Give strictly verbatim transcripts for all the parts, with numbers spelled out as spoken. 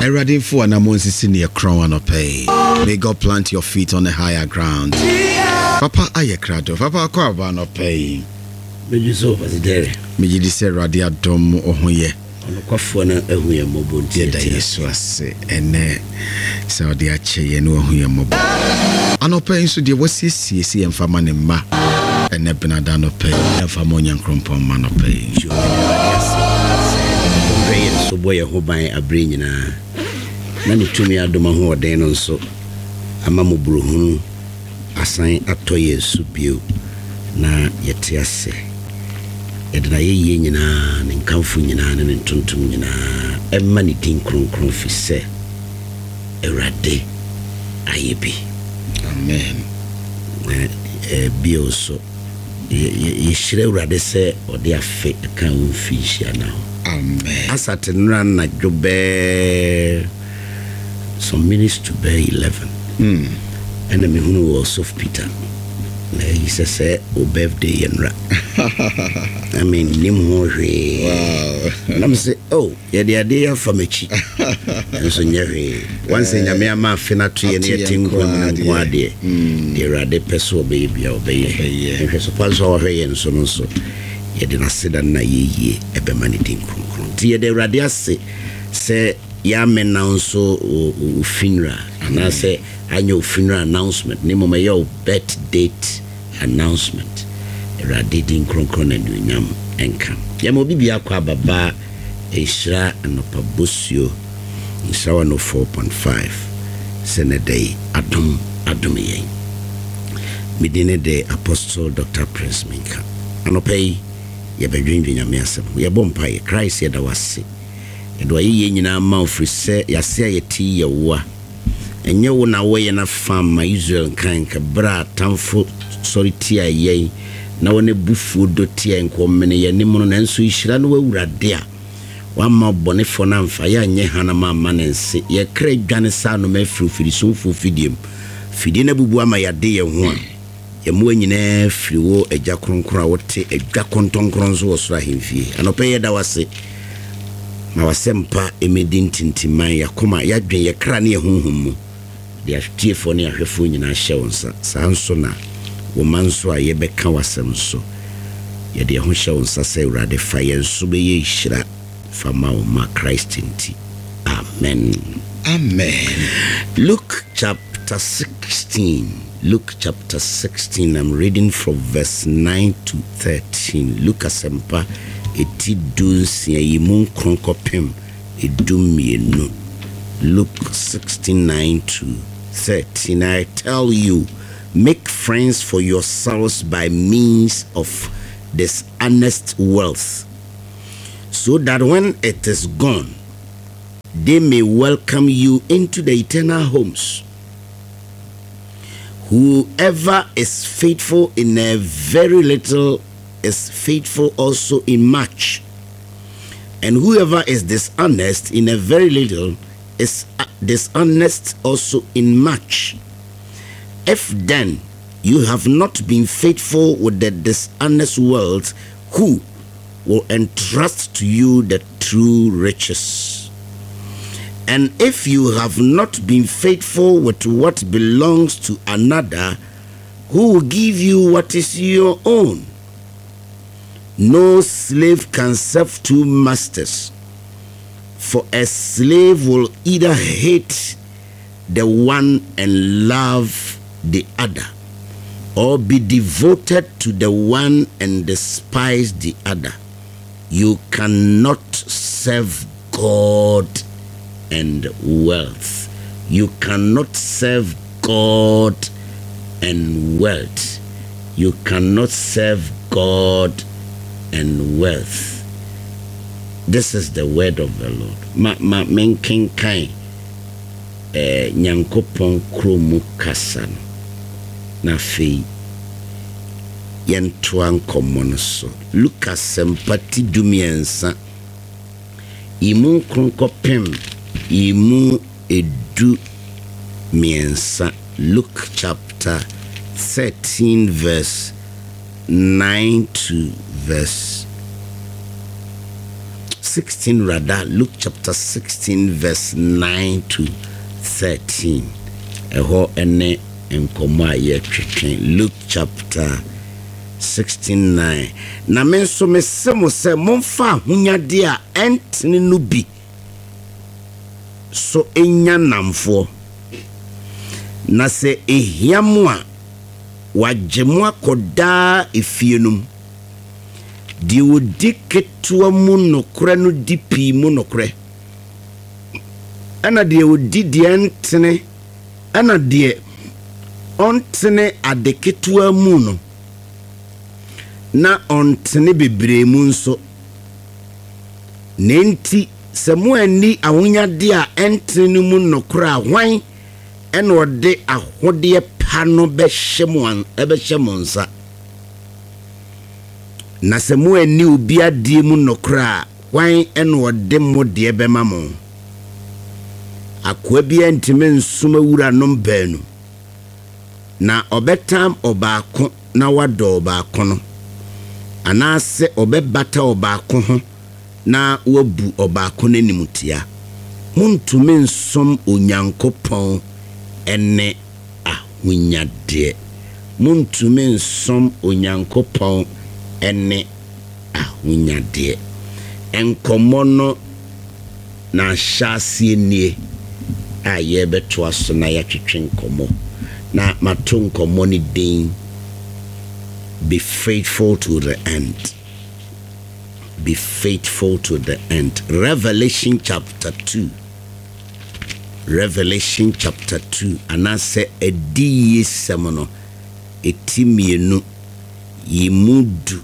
I ready for an amonsi in your crown or pay. May God plant your feet on a higher ground. Papa Ayakrado, Papa Quaban or pay. May you so as there. May you say Radia Dom or Hoye. On the Quafona, a Huya Mobo, dear Days, and so dear Che and Huya Mobo. And no paying so dear was his C C and Faman and Ma. And Nebenadano pay, and Famonian Crumpon man of pay. So boy, who buy a brain in a Nani to me, I do my whole day on so. A mamu bruhun assign a toy subio na yetiase. Edna ye yina, and Kamfu yina, and Tuntum yina, and many ting cron cron fi se. Erade ayebi. Amen. Bio so. Ye shire rade se or their fate can fish ya now. Amen. As at run na jobe some minutes to be eleven. Hmm. And the who was of Peter. He says, "O birthday and ra." I mean, nim hore. Wow. And I'm say, "Oh, yeah, the idea for me." And so nyere. Once in Yamia ma fina tree and eating one and one day. There are the peso baby or baby. And she suppose all her and so and so. You did not say that na ye a bemaniting crum. Dear the radiasi say yamen now so finra. And I say, I know funeral announcement. Nemo my your birth date announcement. Eradiding cronkron and yam enkam. Yamobi biakwa baba Ishra and Opabusio Ishra no four point five. Senaday Adum Adumiye. Midine de Apostle Doctor Prince Minka. Anopay Yabedrin Yamiasam. Yabompa Christ Yadawasi. Edwa ye nyina ma ofrise yase yeti yewa. Enye wo na wo ye na fam Israel kan ka bra tamfo sorry tia ye na wo ne bufu do tia enkomene ye ne mu no nanso Ishira no wawurade a wa ma bone fo na mfa ya nye hana ma manense ye kra dwane sa no mafiri firi so fu fidiem fidi na bubu ama yade ye ho a ye mu anyina firi wo agya kronkron a wote agya kontonkron so wo sura hemfie anope ye da wase ma wasempa emedin tintiman yakoma yadwen ye kra ne ye honhom mu de ahtiefo ne ahwefo nyina hye wonsa sanso na wo manso a ye beka wasem so ye de ho hye wonsa se urade fa ye nso be ye Ishira fa ma o ma Christ inti. Amen. Amen. Luke chapter sixteen. Luke chapter sixteen. I'm reading from verse nine to thirteen. Luke asempa eti dunsi yimun kronkopem edumienu. Luke sixteen nine to thirteen. I tell you, make friends for yourselves by means of this honest wealth, so that when it is gone, they may welcome you into the eternal homes. Whoever is faithful in a very little is faithful also in much, and whoever is dishonest in a very little is dishonest also in much. If then you have not been faithful with the dishonest world, who will entrust to you the true riches? And if you have not been faithful with what belongs to another, who will give you what is your own? No slave can serve two masters, for a slave will either hate the one and love the other, or be devoted to the one and despise the other. You cannot serve God and wealth. You cannot serve God and wealth. You cannot serve God and wealth. This is the word of the Lord. Ma ma menken kai eh nyankopon kromu kasan na fe yentoan komono so. Lucas sempati dumiensa imu kronkopem imu edu miensa. Luke chapter thirteen verse nine to verse sixteen rather, Luke chapter sixteen verse nine to thirteen. Eho ene nkoma ye twetwen. Luke chapter sixteen nine. Na men so me se mo se momfa hunyade a entene no bi so enya namfo na se ehiamu a wagemu akoda efienum di odi ketua mu nokre no di pi mu nokre ana de odi de entene ana de ontene ade ketua mu no na ontene bebre mu nso nenti se mo ani awonyade a entene mu nokre a hwan ena ode ahode pa no be hyemuan ebe hyemonsa na se mo ani obi ade mu nokra hwan ena ode mo de be mamo akwa bi antime nsuma wura no mbanu na obetam obaako na wado obaako no anase obebata obaako ho na wabu obaako n'animutia muntume nsom onyankopɔn ene ahunyade muntume nsom onyankopɔn ene ahunyade enkomo no na hyase nie a yebeto aso na yatwetwe nkomo na mato nkomo ni den be faithful to the end. Be faithful to the end. Revelation chapter two. Revelation chapter two. Anase edi yesemono etimienu yimudu.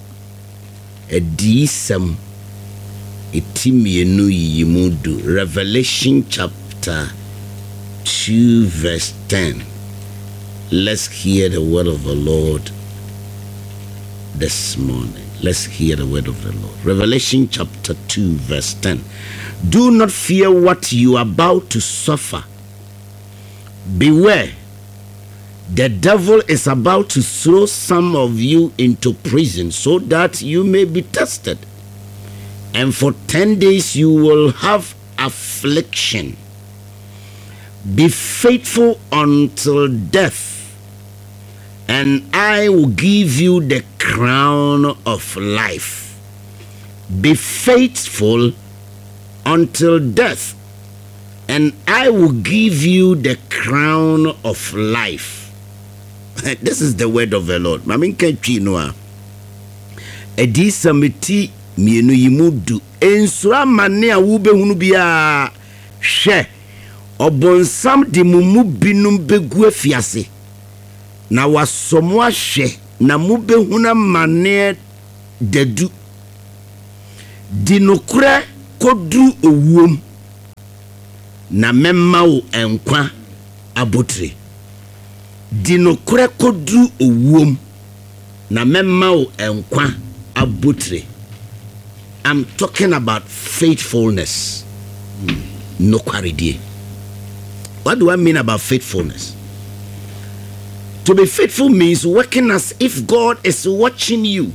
Edi yesem etimienu yimudu. Revelation chapter two verse ten. Let's hear the word of the Lord this morning. Let's hear the word of the Lord. Revelation chapter two verse ten. Do not fear what you are about to suffer. Beware, the devil is about to throw some of you into prison so that you may be tested. And for ten days you will have affliction. Be faithful until death, and I will give you the crown of life. Be faithful until death, and I will give you the crown of life. This is the word of the Lord. Mamin kentwi noa. Edi sameti mienu yimudu. Ensura mane a wo behunu bia hwe. Obonsam di mumu binum begu afiase. Na wasomo ahwe na mubehuna mane dedu. Di nokure kodru owuom. Na memma wo enkwa abotre. Di nokure kodru owuom. Na memma wo enkwa abotre. I'm talking about faithfulness. Mm. No kwaridie. What do I mean about faithfulness? To be faithful means working as if God is watching you.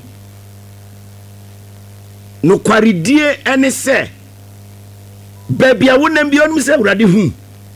No kwaridie ene se baby I wouldn't be on me say ready hu.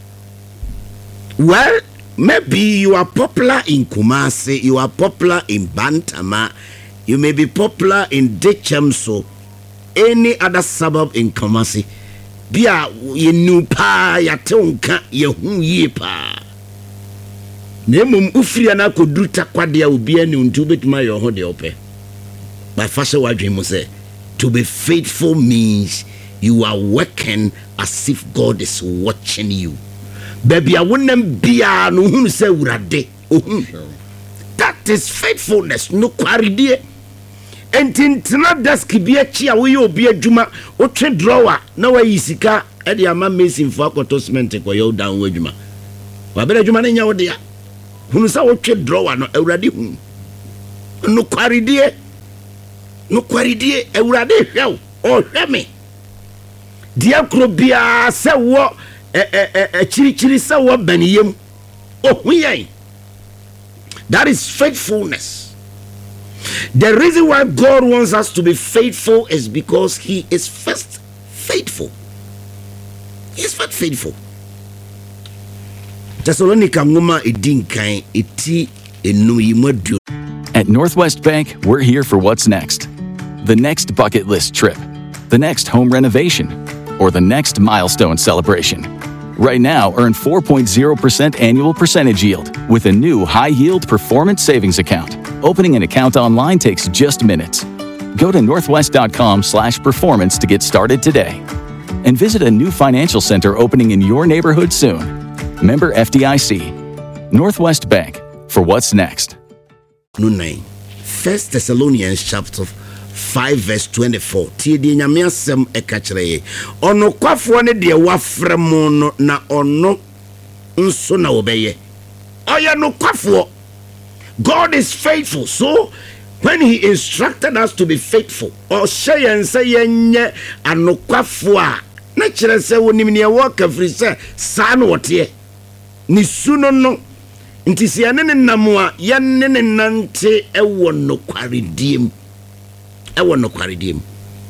Well, maybe you are popular in Kumasi, you are popular in Bantama, you may be popular in Dechemso, any other suburb in Kumasi. Bia ye nu pa ya tonka ye hu ye pa. Nemum ufiri na koduru takwade a obi ani untu betima ye ho de ope. By fashion wadwen mo say to be faithful means you are working as if God is watching you. Baby I wouldn't be a no hu say urade. That is faithfulness. No kwaridie. Entintina desk bi achi a wo ye obi adwuma wo twe drawer na wa yisika e de ama mesin fo akotosment ko yo dan wo adwuma wa bere adwuma na nya wo de ya hunu sa wo twe drawer no awurade hu no kwaridie no kwaridie awurade hwew o hwe me dia kro bia se wo e e e chirichiri se wo baniyem o hu yen. That is faithfulness. The reason why God wants us to be faithful is because he is first faithful. He is first faithful. Thessalonica ngoma edinkan eti enum yimadu. At Northwest Bank, we're here for what's next. The next bucket list trip, the next home renovation, or the next milestone celebration. Right now, earn four point zero percent annual percentage yield with a new high-yield performance savings account. Opening an account online takes just minutes. Go to northwest.com slash performance to get started today. And visit a new financial center opening in your neighborhood soon. Member F D I C. Northwest Bank, for what's next. First Thessalonians chapter five verse twenty-four. Tie di nyame asem e ka kire ye. Ono kwafo ne de wafremo no na ono nso na obeye. Oya no kwafo. God is faithful. So when he instructed us to be faithful, or say and say yenye anokwafo a na kire se wonim ne wo ka firi se sa no wote ni suno no nti se ane ne namo a yenne ne nante ewo no kwarediem ewo no kwarediem.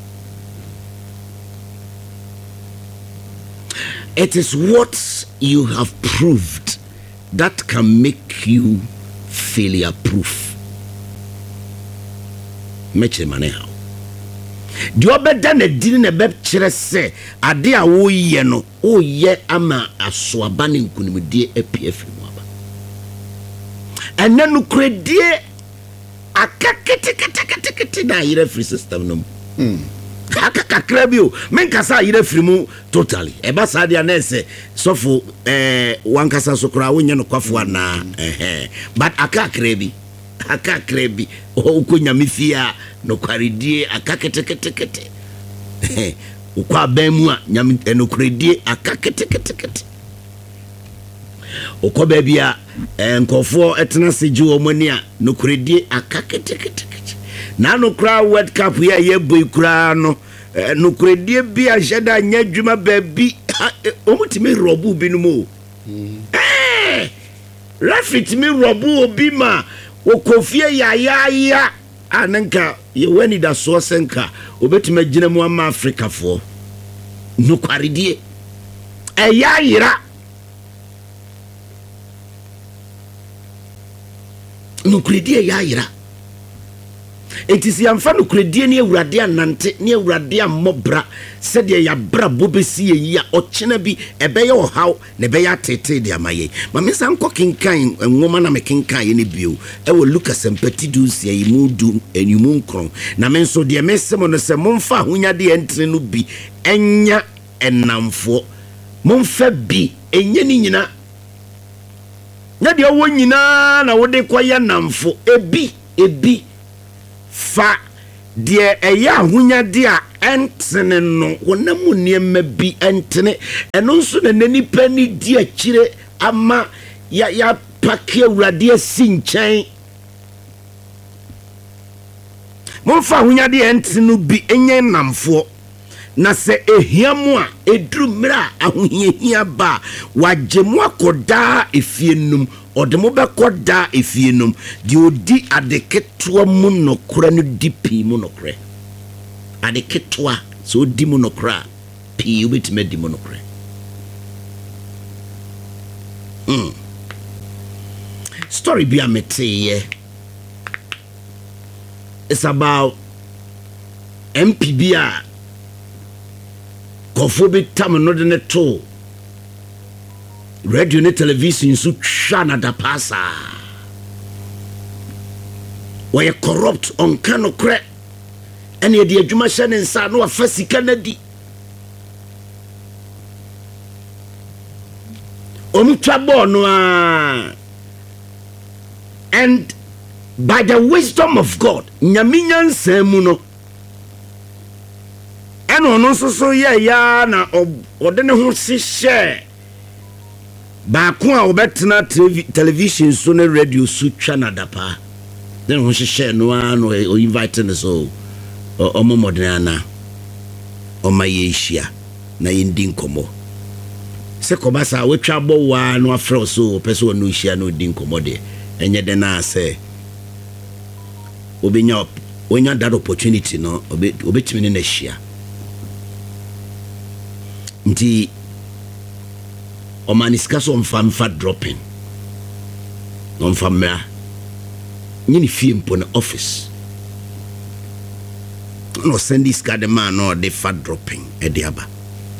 It is what you have proved that can make you failure proof. Meche mane how di obeda na dini na be kire se ade a wo ye no o ye ama asoaba ne nkunimdie apie afiri mu aba enanu kredie akakete kete kete kete na yire free system no mm akakakra bi o menkasa yire free mu totally e ba sa dia na se sofo eh wankasa so kra wo nye no kwafo na eh but akakra bi akakra bi o konya mifia no kwaredie akakete kete kete ukwa bemu a nyam no kwaredie akakete kete kete okoba bia enkofo etena seju omani a no kwaredie akakete kete kete na no kra world cup ya ye boy kra no no kwaredie bia jeda nya dwuma baabi omutime robu bi no mo eh rafit mi robu obi ma okofie ya ya ya ananka ye wani da so senka obetuma gina mu ama Africa fo no kwaredie e ya yira no kwaredie ya yira etisi amfa no kwaredie ne awurade anante ne awurade amobra sede ya bra bobesi yi a ochena bi ebeye ohaw ne ebeye atete de amaye ma me san kokinkan nwoma na me kinkan ye ne bio e wo Lucas empatidu sia yi mu du enyumu nkron na me nso de me semo no se momfa ahonyade entene no bi enya enamfo momfa bi enye ni nyina nya de wo nyina na wo de koya namfo ebi ebi fa de eya ahonyade a entene no wonamu niema bi entene eno nso na nanipa ni di akire ama ya ya pake awurade asi nkyɛn momfa ahonyade entene bi enye namfo na se ehiamu a eduru mra ahohiahia ba wagemu akoda efienum odemo bekoda efienum di odi adeketo mu nokora no dipi mu nokora adeketo so di mu nokora pi obetime di mu nokora mm story bi amete it's about M P B a kofo bi tam no de ne to radio ne television so twa na da pasa we corrupt on kanokre ene de adwuma hye ne nsa no afa sika na di omutwa bo no a and by the wisdom of God nyaminya nsam no eno no so so ye ya na ode ne ho hye ba ko a obetena television so ne radio so twa na dapa then ho hye no an o invite ne so o momodena o mayeshia na yindi nkomo se kobasa we twa bo wa no afro so person no hia no di nkomo de enye de na se obenya onya that opportunity no obe obetimi ne na hia nti o maniska so mfa mfa dropping no mfa mra nyini fie mpo na office no send this card man no the fat dropping e de aba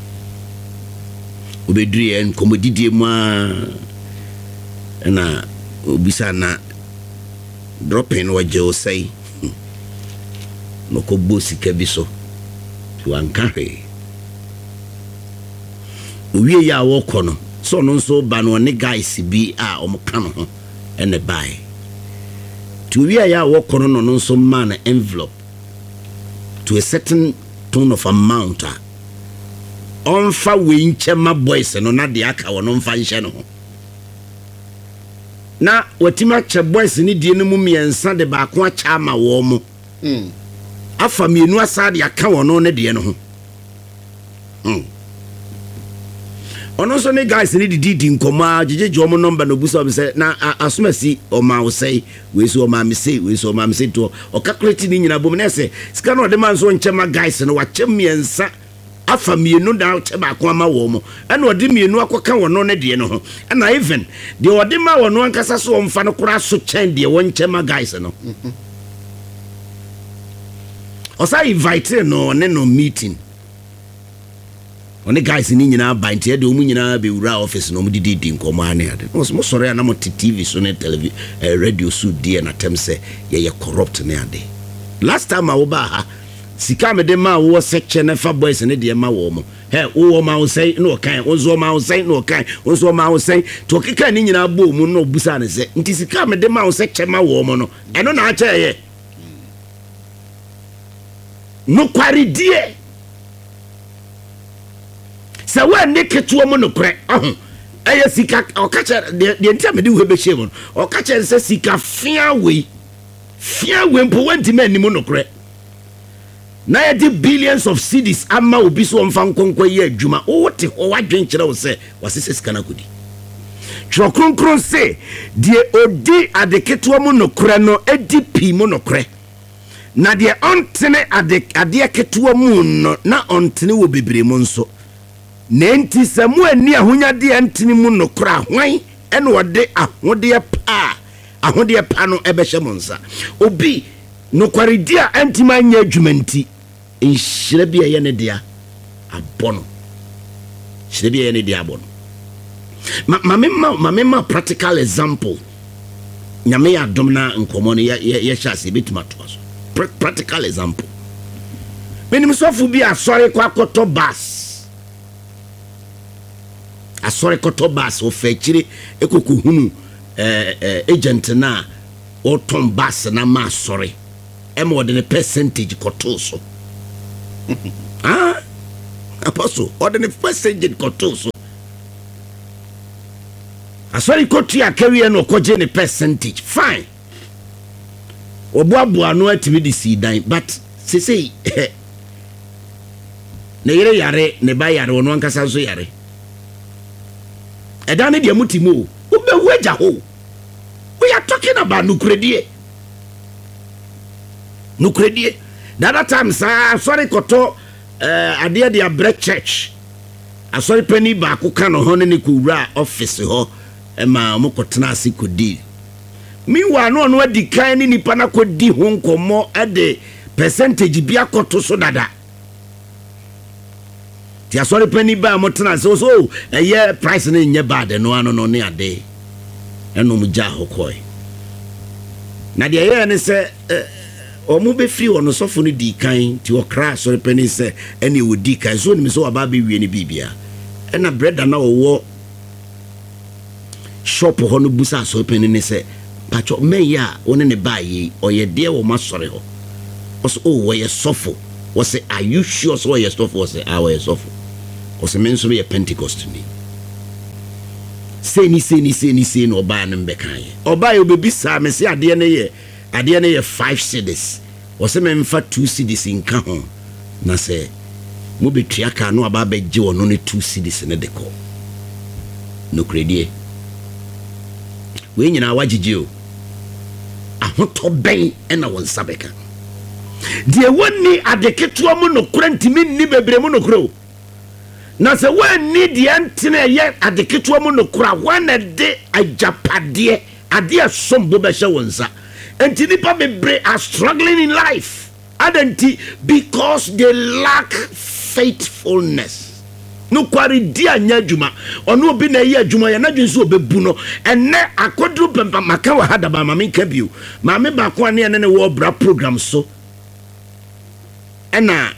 obedri en komodidie mu na obisa na dropping waje o say no ko bosi kabiso to ankare owie ya wo kono so no nso ba no ne guys bi a omka no ho ene bai to owie ya wo kono no nso man envelope to a certain tone of amount on fa we nchema boys no na de aka wo no mfa nhye no ho na watima che boys ni die no mu miensa de ba ko acha ama wo mo mm afa mienu asade aka wo no ne de no ho mm ono so ne guys ni di di nkoma jejeje omo number no busa obi say na asomasi o ma wo say we so o ma me say we so o ma me say to o calculate ni nyina bom na say sika no de man so nchema guys no wa chem miensa afa mienu da che ba ko ama wo mo ena o de mienu akoka wo no ne de no ho ena even de o de ma wo no ankasa so o mfa no kura so chen de wo nchema guys no o say invite no ne no meeting one guys ni nyina ba ntia de omu nyina be wura office no mu didi di nkomo ane ade no so sori ana mo T V so ne television eh, radio so die na tem se ye ye corrupt ne ade last time I ba ha sika me de ma wo section fa boys ne de ma wo mo he wo ma wo say no kan onzo ma wo say no kan onzo ma wo say to kika ni nyina bo mu no busa ne se nti sika me de ma wo section ma wo mo no eno na acha ye no kwaridie sa wa ne ketuo mo no kre ahụ eye sika okacha de ntia me de wo be shame okacha se sika fia we fia we mpo wanti man ni mo no kre na ye di billions of cedis ama obi so mfa nkonkwa ye adwuma o wote o wadwen kire wo se wasese sika na kodi tro kronkron se de odi ade ketuo mo no kre no edi pi mo no kre na de ontene ade ade ketuo mo no na ontene wo bebre mo nso nenti samu ani ahonyade antini mu no kra hwan ene wode ahode pa ahode pa no ebehye monsa obi no kwaridia antima anya adwumanti nhire bia ye ne dia abono nhire bia ye ne dia abono ma ma ma ma practical example nyame ya domna nkomo no ye ye hyase betuma to so practical example menim sofu bia sori kwa koto bus asore koto bus o fechire ekoko hunu eh eh agent na o ton bus na ma sore e mo de percentage koto so ah apostle o de percentage koto so asore koto ya kawie no koje ne percentage fine obuabu anu atimi di si dan but se sei ne yere yare ne ba yare wono ankasa so yare edane de mutimo ube weja ho we are talking about nukredie nukredie the other time sa sorry koto uh, ade de break church asori pani ba ko ka no ho ne ko wura office ho e ma mo kotena ase kodi mi wa no no adi kan ni nipa na kodi ho nkomo e de percentage bia koto so dada ti asori pani ba mo tena so so eye price ne nye bad no ano no ne ade eno mu ja hokoi na de eye ne se o mu be free ono sofo no di kan ti o kra asori pani se ene wo di kan so ni so aba be wie ne bibia ena bread na wo shop ho no busa asori pani ne se pacho me ya one ne ba yi oye de wo masori ho oso o wo ye sofo wo say are you sure so ye sofo wo say ah wo ye sofo ose menso be Pentecost ni seni seni seni seni oba na mbekan ye oba ye obebisa me se ade ne ye ade ne ye five cedis ose memfa two cedis nka ho na se mo betua ka no aba beje wono ne two cedis ne de ko no credit we nyina wagige o ahotɔ bɛn ɛna wɔn nsa bɛka deɛ wɔnni adeketewa mu nokora ntimi nni bebree mu nokora o na sɛ wɔnni deɛ ntene ɛyɛ adeketewa mu nokora wɔna de agyapadeɛ adeɛ sombo bɛhyɛ wɔn nsa enti nipa bebree are struggling in life adanti because they lack faithfulness no kwari di anya adwuma ono obi na ɛyɛ adwuma yɛ na dwen so obebu no ɛnɛ akoduru pempa maka wa hada ba mame nka bio mame ba ko ane ne ne wo bra program so ɛna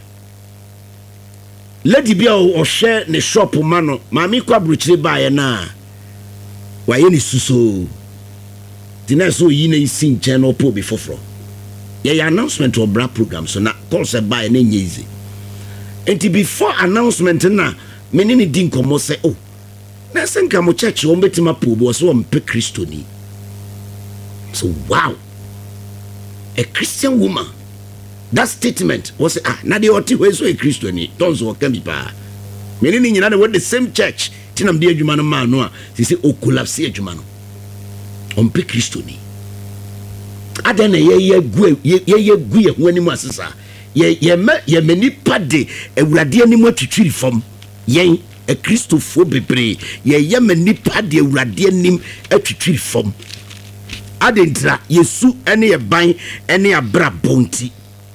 lady bia o hwɛ ne shop ma no mame kwa bruchire ba yɛ na wa yɛ ni suso dina so yi na isi nkyɛn no po bi foforo yɛ yɛ announcement o bra program so na call se ba yɛ na nyɛ easy enti before announcement na meni ni din komo say oh na senka mo church wo betima po bo so wo mpe Kristoni so wow a Christian woman that statement was ah na de oti we so a Kristoni don't so can be pa meni ni nyina na the same church tinam de adwuma no ma no a se se o collapse adwuma no o mpe Kristoni adana ye ye gu ye ye gu ye ho animu asesa ye ye me ye mani pade awurade animu atwitwiri fam yen a Christopher bebre ye ye mani pade awurade anim atwitwiri fam adentra yesu ene ye ban ene abra bonti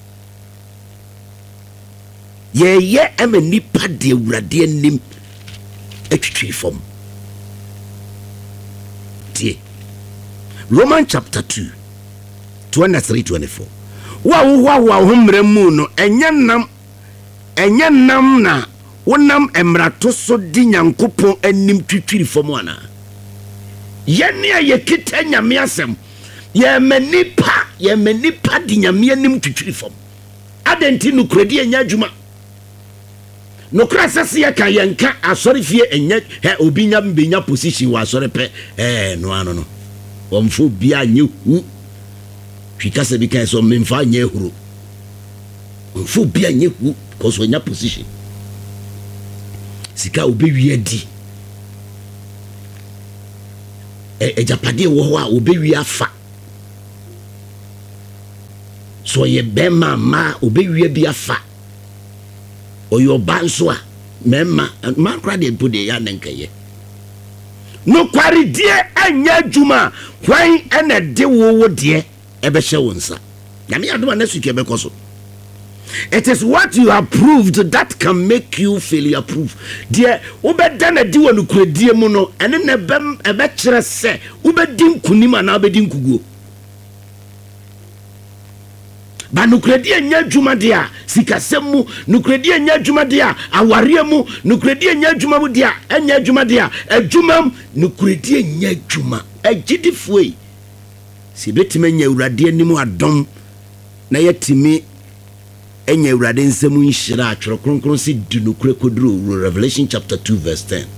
ye ye amani pade awurade anim atwitwiri fam tie Romans chapter two twenty-three twenty-four wa wa wa homre mu no enyanam enyanam na wonam emrato so di nyankopon anim twitwiri fam ana yene ye kita nyame asem ye manipa ye manipa di nyame anim twitwiri fam adenti no kredi enya adwuma no krasase ye ka yenka asori fie enya he obi nya mbenya position wa asori pe eh no ano no womfo bia nye hu twikase bi kan so memfa nye huru womfo bia nye hu cause onya position sika obi wi di e ejapade wo ho a obi wi afa so ye bema ma obi wi bi afa oyo banso a memma man kra de bude ya nenkaye no kwari die anya adwuma hwan ena de wo wo de ebe hye wonsa na me adoma na suke be koso. It is what you have proved that can make you feel you approve. Dear, ubeda na di wonu kredie mu no ene na bem ebe kire se ubedi nkunima na ubedi nkuguo. Ba nukredie nya dwuma dia sikasemu nukredie nya dwuma dia aware mu nukredie nya dwuma mu dia enya dwuma dia adwuma nukredie nya dwuma agidifuei si betime nya urade animu adom na yetimi enya urade nsemu nhira atworo kronkron si dunukure koduro Revelation chapter two verse ten